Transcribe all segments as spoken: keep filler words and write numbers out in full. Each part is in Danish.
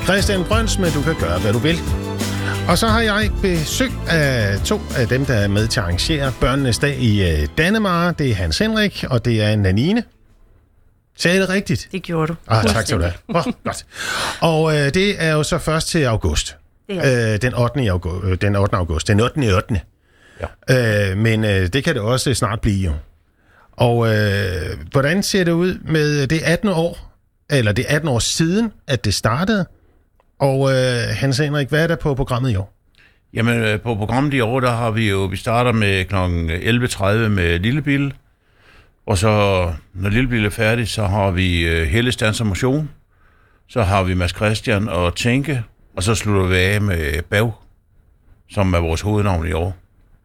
Christian Brøns, men du kan gøre, hvad du vil. Og så har jeg besøg af to af dem, der er med til at arrangere børnenes dag i uh, Dannemare. Det er Hans Henrik, og det er Nanine. Sagde det rigtigt? Det gjorde du. Ah, tak skal du have. Oh, godt. Og uh, det er jo så først til august. Det uh, den ottende august. Den ottende august. Den ottende ottende Ja. Uh, men uh, det kan det også snart blive jo. Og uh, hvordan ser det ud med det attende år? Eller det atten år siden, at det startede? Og øh, Hans Henrik, hvad er der på programmet i år? Jamen, på programmet i år, der har vi jo, vi starter med klokken elleve tredive med Lillebil. Og så, når Lillebil er færdig, så har vi øh, Helles Dans og Motion. Så har vi Mads Christian og Tænke. Og så slutter vi af med Bav, som er vores hovednavn i år.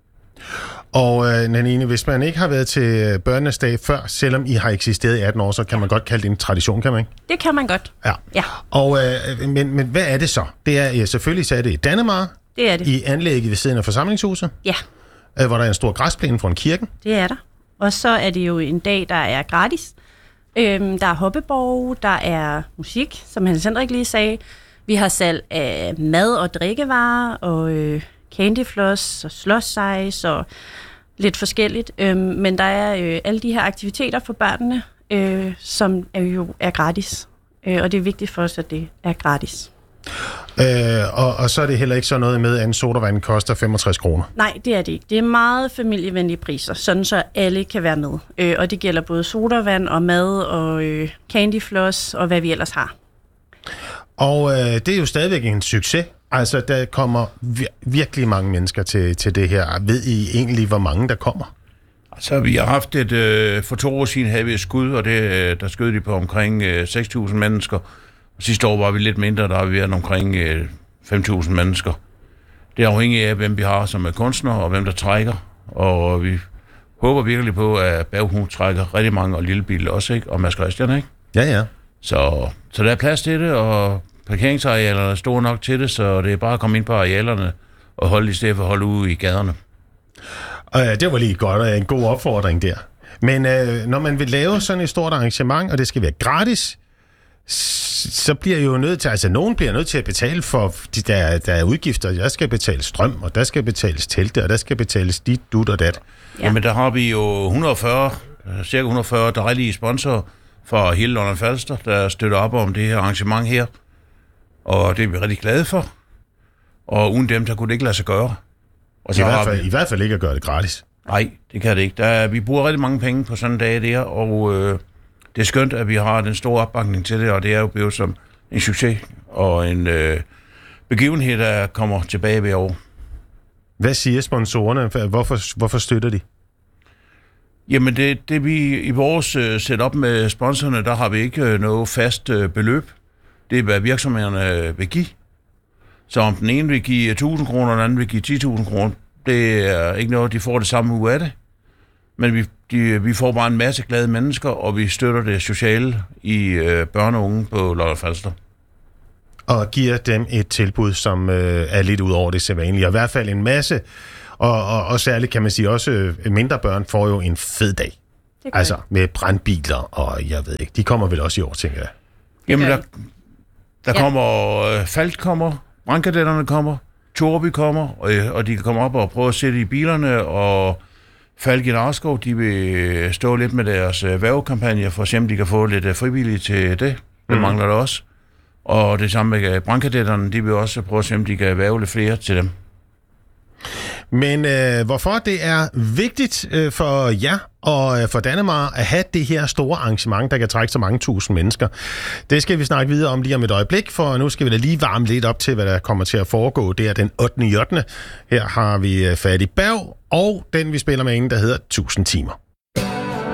Og øh, Nanine, hvis man ikke har været til børnenes dag før, selvom I har eksisteret i atten år, så kan man godt kalde det en tradition, kan man ikke? Det kan man godt. Ja. ja. Og, øh, men, men hvad er det så? Det er ja, selvfølgelig så er det i Dannemare. Det er det. I anlægget ved siden af forsamlingshuset. Ja. Øh, hvor der er en stor græsplæne foran kirken. Det er der. Og så er det jo en dag, der er gratis. Øhm, der er hoppeborg, der er musik, som Hans Henrik lige sagde. Vi har salg af mad og drikkevarer, og øh, candyfloss og slåsejs og lidt forskelligt. Øhm, men der er øh, alle de her aktiviteter for børnene, øh, som er jo er gratis. Øh, og det er vigtigt for os, at det er gratis. Øh, og, og så er det heller ikke så noget med, at en sodavand koster femogtres kroner. Nej, det er det ikke. Det er meget familievenlige priser, sådan så alle kan være med. Øh, og det gælder både sodavand og mad og øh, candyfloss og hvad vi ellers har. Og øh, det er jo stadigvæk en succes. Altså, der kommer vir- virkelig mange mennesker til, til det her. Ved I egentlig, hvor mange der kommer? Altså, vi har haft et... Øh, for to år siden havde vi et skud, og det, der skød de på omkring øh, seks tusind mennesker. Og sidste år var vi lidt mindre, der har vi været omkring øh, fem tusind mennesker. Det er afhængigt af, hvem vi har som er kunstnere, og hvem der trækker. Og vi håber virkelig på, at Baghund trækker rigtig mange, og Lillebil også, ikke? Og Mads Christian, ikke? Ja, ja. Så, så der er plads til det, og parkeringsarealerne er store nok til det, så det er bare at komme ind på arealerne og holde i stedet for at holde ude i gaderne. Og ja, det var lige godt, og en god opfordring der. Men øh, når man vil lave sådan et stort arrangement, og det skal være gratis, så bliver jo nødt til, altså nogen bliver nødt til at betale for de der, der er udgifter. Der skal betales strøm, og der skal betales telte, og der skal betales dit, dut og dat. Ja. Jamen der har vi jo et hundrede og fyrre, cirka et hundrede og fyrre dejlige sponsorer fra hele Lolland Falster, der støtter op om det her arrangement her. Og det er vi rigtig glade for. Og uden dem, der kunne det ikke lade sig gøre. Og så I, hvert fald, vi... I hvert fald ikke at gøre det gratis. Nej, det kan det ikke. Der er, vi bruger rigtig mange penge på sådan en dag der, og øh, det er skønt, at vi har den store opbakning til det, og det er jo blevet som en succes og en øh, begivenhed, der kommer tilbage ved år. Hvad siger sponsorerne? Hvorfor, hvorfor støtter de? Jamen, det, det vi i vores øh, setup med sponsorerne, der har vi ikke øh, noget fast øh, beløb. Det er, hvad virksomhederne vil give. Så om den ene vil give tusind kroner, og den anden vil give ti tusind kroner, det er ikke noget, de får det samme ud af det. Men vi, de, vi får bare en masse glade mennesker, og vi støtter det sociale i øh, børne og unge på Lolland Falster. Og giver dem et tilbud, som øh, er lidt ud over det sædvanlige. Og i hvert fald en masse, og, og, og særligt kan man sige også, øh, mindre børn får jo en fed dag. Altså med brandbiler, og jeg ved ikke, de kommer vel også i år, tænker jeg. Jamen, der, der ja. kommer, øh, Falk kommer, brandkadetterne kommer, Torby kommer, og, og de kan komme op og prøve at sætte i bilerne, og Falk i Narskov, de vil stå lidt med deres øh, værvekampagne, for eksempel de kan få lidt øh, frivillige til det. Det mm. mangler der også. Og det samme med brandkadetterne, de vil også prøve at se, om de kan værve lidt flere til dem. Men øh, hvorfor det er vigtigt øh, for jer og øh, for Dannemare at have det her store arrangement, der kan trække så mange tusind mennesker, det skal vi snakke videre om lige om et øjeblik, for nu skal vi da lige varme lidt op til, hvad der kommer til at foregå. Det er den ottende ottende Her har vi øh, fat i Bav, og den vi spiller med en, der hedder tusind timer.